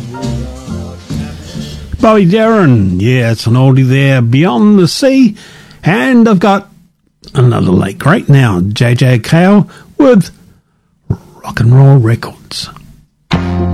Bobby Darin, yeah, it's an oldie there, Beyond the Sea. And I've got another late great now, JJ Cale with Rock and Roll Records.